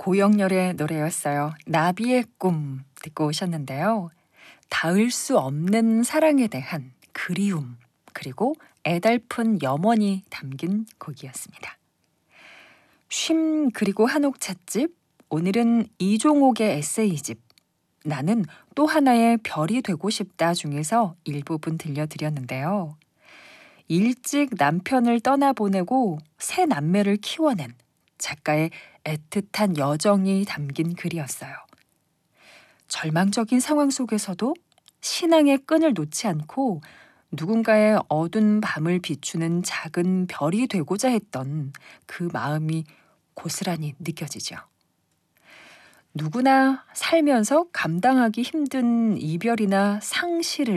고영렬의 노래였어요. 나비의 꿈 듣고 오셨는데요. 닿을 수 없는 사랑에 대한 그리움 그리고 애달픈 염원이 담긴 곡이었습니다. 쉼 그리고 한옥 찻집, 오늘은 이종옥의 에세이집 나는 또 하나의 별이 되고 싶다 중에서 일부분 들려드렸는데요. 일찍 남편을 떠나보내고 새 남매를 키워낸 작가의 애틋한 여정이 담긴 글이었어요. 절망적인 상황 속에서도 신앙의 끈을 놓지 않고 누군가의 어두운 밤을 비추는 작은 별이 되고자 했던 그 마음이 고스란히 느껴지죠. 누구나 살면서 감당하기 힘든 이별이나 상실을